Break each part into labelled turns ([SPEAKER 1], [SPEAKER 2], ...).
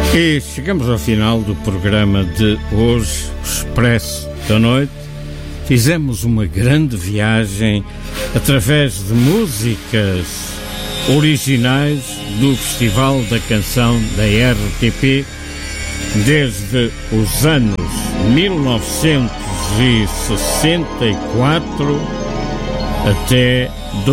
[SPEAKER 1] E chegamos ao final do programa de hoje, o Expresso da Noite. Fizemos uma grande viagem através de músicas originais do Festival da Canção da RTP, desde os anos 1964 até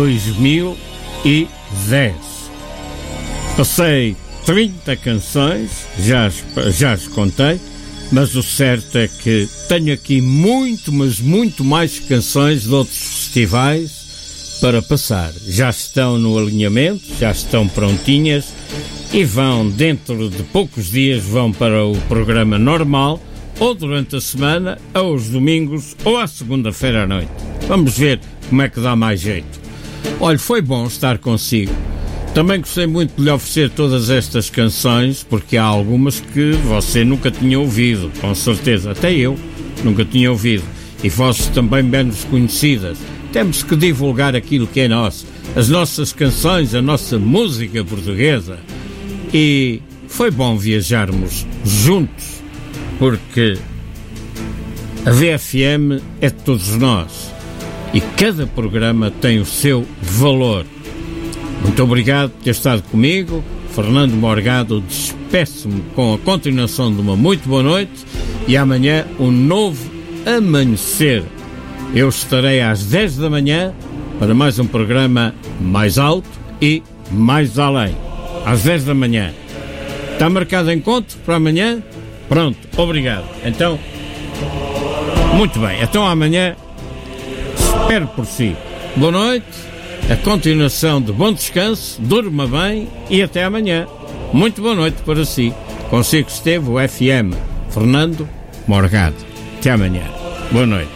[SPEAKER 1] 2010. Passei 30 canções, já as contei, mas o certo é que tenho aqui muito mais canções de outros festivais para passar. Já estão no alinhamento, já estão prontinhas e vão, dentro de poucos dias, vão para o programa normal, ou durante a semana, ou aos domingos, ou à segunda-feira à noite. Vamos ver como é que dá mais jeito. Olha, foi bom estar consigo. Também gostei muito de lhe oferecer todas estas canções, porque há algumas que você nunca tinha ouvido, com certeza. Até eu nunca tinha ouvido. E vozes também menos conhecidas. Temos que divulgar aquilo que é nosso. As nossas canções, a nossa música portuguesa. E foi bom viajarmos juntos, porque a VFM é de todos nós. E cada programa tem o seu valor. Muito obrigado por ter estado comigo. Fernando Morgado, despeço-me com a continuação de uma muito boa noite e amanhã um novo amanhecer. Eu estarei às 10 da manhã para mais um programa mais alto e mais além. Às 10 da manhã. Está marcado encontro para amanhã? Pronto, obrigado. Então, muito bem. Então amanhã espero por si. Boa noite. A continuação de bom descanso, durma bem e até amanhã. Muito boa noite para si. Consigo esteve o FM Fernando Morgado. Até amanhã. Boa noite.